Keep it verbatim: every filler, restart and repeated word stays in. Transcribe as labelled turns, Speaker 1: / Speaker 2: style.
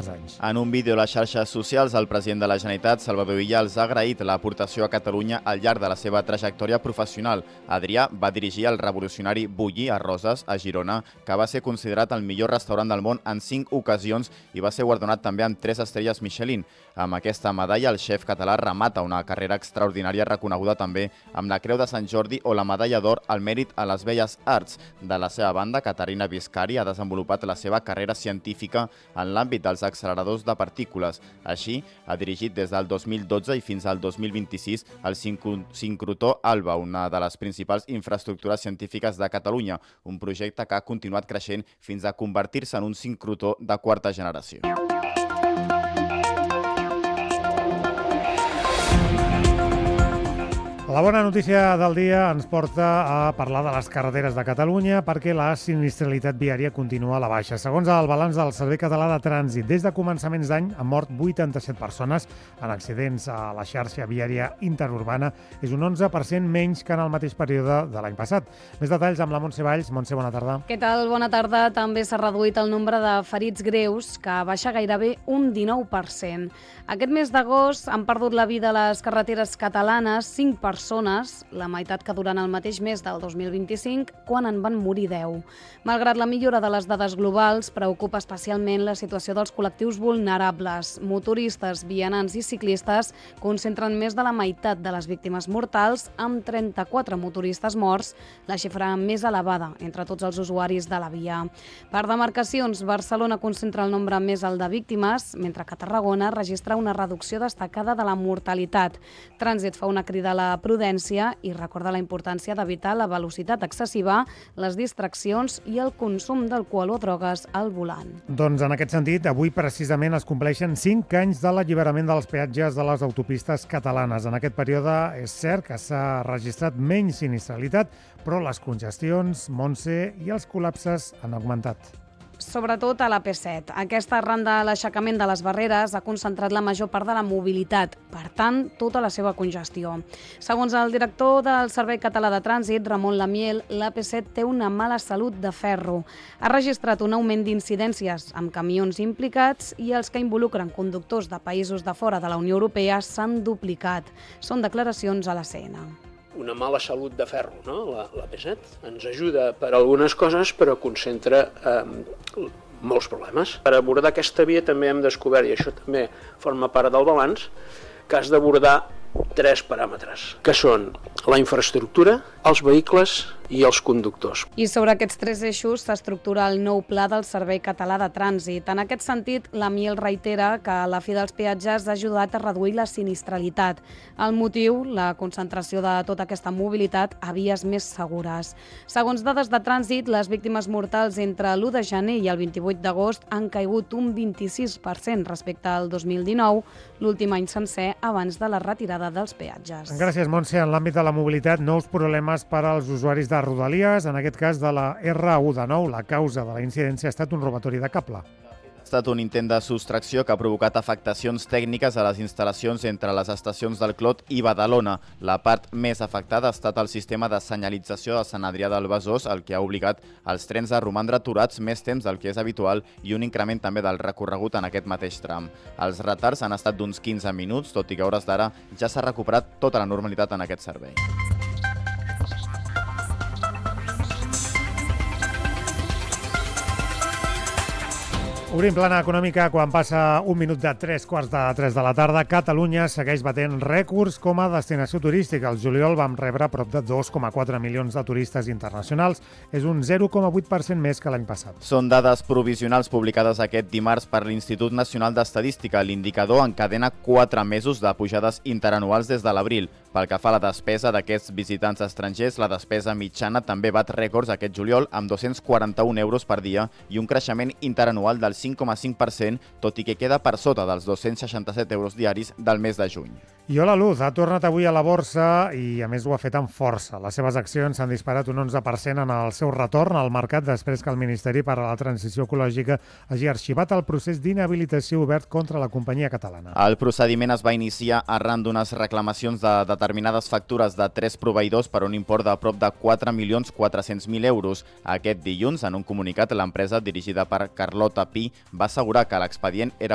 Speaker 1: dos anys.
Speaker 2: En un vídeo a les xarxes socials, el president de la Generalitat, Salvador Illa, els ha agraït l'aportació a Catalunya al llarg de la seva trajectòria professional. Adrià va dirigir el revolucionari Bulli a Roses, a Girona, que va ser considerat el millor restaurant del món en cinc ocasions i va ser guardonat també amb tres estrelles Michelin. Amb aquesta medalla, el xef català remata una carrera extraordinària reconeguda també amb la Creu de Sant Jordi o la medalla d'or al mèrit a les Belles Arts. De la seva banda, Caterina Viscari ha desenvolupat la seva carrera científica en l'àmbit dels acceleradors de partícules. Així, ha dirigit des del dos mil dotze i fins al dos mil vint-i-sis el sincrotró Alba, una de les principals infraestructures científiques de Catalunya, un projecte que ha continuat creixent fins a convertir-se en un sincrotró de quarta generació.
Speaker 1: La bona notícia del dia ens porta a parlar de les carreteres de Catalunya perquè la sinistralitat viària continua a la baixa. Segons el balanç del Servei Català de Trànsit, des de començaments d'any han mort vuitanta-set persones en accidents a la xarxa viària interurbana. És un onze per cent menys que en el mateix període de l'any passat. Més detalls amb la Montse Valls. Montse, bona tarda.
Speaker 3: Què tal? Bona tarda. També s'ha reduït el nombre de ferits greus, que baixa gairebé un dinou per cent. Aquest mes d'agost han perdut la vida a les carreteres catalanes cinc persones, la meitat que durant el mateix mes del dos mil vint-i-cinc, quan en van morir deu. Malgrat la millora de les dades globals, preocupa especialment la situació dels col·lectius vulnerables. Motoristes, vianants i ciclistes concentren més de la meitat de les víctimes mortals, amb trenta-quatre motoristes morts, la xifra més elevada entre tots els usuaris de la via. Per demarcacions, Barcelona concentra el nombre més alt de víctimes, mentre que Tarragona registra una reducció destacada de la mortalitat. Trànsit fa una crida a la prudència i recorda la importància d'evitar la velocitat excessiva, les distraccions i el consum d'alcohol o drogues al volant.
Speaker 1: Doncs en aquest sentit, avui precisament es compleixen cinc anys de l'alliberament dels peatges de les autopistes catalanes. En aquest període és cert que s'ha registrat menys sinistralitat, però les congestions, Montse, i els col·lapses han augmentat.
Speaker 3: Sobretot a la P set. Aquesta, arran de l'aixecament de les barreres, ha concentrat la major part de la mobilitat, per tant, tota la seva congestió. Segons el director del Servei Català de Trànsit, Ramon Lamiel, la P set té una mala salut de ferro. Ha registrat un augment d'incidències amb camions implicats i els que involucren conductors de països de fora de la Unió Europea s'han duplicat. Són declaracions a la C N.
Speaker 4: Una mala salut de ferro, no? La, la P set ens ajuda per algunes coses, però concentra eh, molts problemes. Per abordar aquesta via també hem descobert, i això també forma part del balanç, que has d'abordar tres paràmetres, que són la infraestructura, els vehicles i els conductors.
Speaker 3: I sobre aquests tres eixos s'estructura el nou pla del Servei Català de Trànsit. En aquest sentit, Lamiel reitera que la fi dels peatges ha ajudat a reduir la sinistralitat. El motiu, la concentració de tota aquesta mobilitat a vies més segures. Segons dades de trànsit, les víctimes mortals entre l'u de gener i el vint-i-vuit d'agost han caigut un vint-i-sis per cent respecte al dos mil dinou, l'últim any sencer abans de la retirada dels peatges.
Speaker 1: Gràcies, Montse. En l'àmbit de la mobilitat, nous problemes per als usuaris de Rodalies, en aquest cas de la R u de nou. La causa de la incidència ha estat un robatori de cable.
Speaker 2: Ha estat un intent de sostracció que ha provocat afectacions tècniques a les instal·lacions entre les estacions del Clot i Badalona. La part més afectada ha estat el sistema de senyalització de Sant Adrià del Besòs, el que ha obligat els trens a romandre aturats més temps del que és habitual i un increment també del recorregut en aquest mateix tram. Els retards han estat d'uns quinze minuts, tot i que a hores d'ara ja s'ha recuperat tota la normalitat en aquest servei.
Speaker 1: Obrim plana econòmica quan passa un minut de tres quarts de tres de la tarda. Catalunya segueix batent rècords com a destinació turística. El juliol vam rebre prop de dos coma quatre milions de turistes internacionals. És un zero coma vuit per cent més que l'any passat.
Speaker 2: Són dades provisionals publicades aquest dimarts per l'Institut Nacional d'Estadística. L'indicador encadena quatre mesos de pujades interanuals des de l'abril. Pel que fa a la despesa d'aquests visitants estrangers, la despesa mitjana també bat rècords aquest juliol amb dos-cents quaranta-un euros per dia i un creixement interanual del cinc coma cinc per cent, tot i que queda per sota dels dos-cents seixanta-set euros diaris del mes de juny.
Speaker 1: I Hola Luz ha tornat avui a la borsa i, a més, ho ha fet amb força. Les seves accions s'han disparat un onze per cent en el seu retorn al mercat després que el Ministeri per a la Transició Ecològica hagi arxivat el procés d'inhabilitació obert contra la companyia catalana.
Speaker 2: El procediment es va iniciar arran d'unes reclamacions de determinades factures de tres proveïdors per un import de prop de quatre milions quatre-cents mil euros. Aquest dilluns, en un comunicat, l'empresa dirigida per Carlota Pi va assegurar que l'expedient era